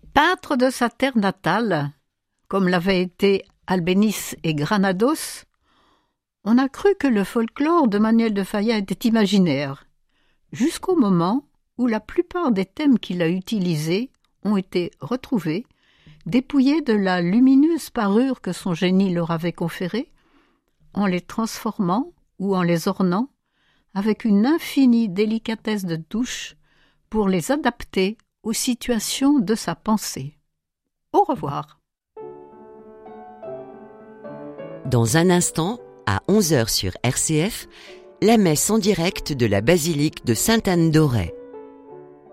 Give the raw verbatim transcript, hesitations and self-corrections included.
Peintre de sa terre natale, comme l'avaient été Albéniz et Granados, on a cru que le folklore de Manuel de Falla était imaginaire, jusqu'au moment où la plupart des thèmes qu'il a utilisés ont été retrouvés, dépouillés de la lumineuse parure que son génie leur avait conférée, en les transformant ou en les ornant avec une infinie délicatesse de touche pour les adapter aux situations de sa pensée. Au revoir. Dans un instant, à onze heures sur R C F, la messe en direct de la basilique de Sainte-Anne d'Auray.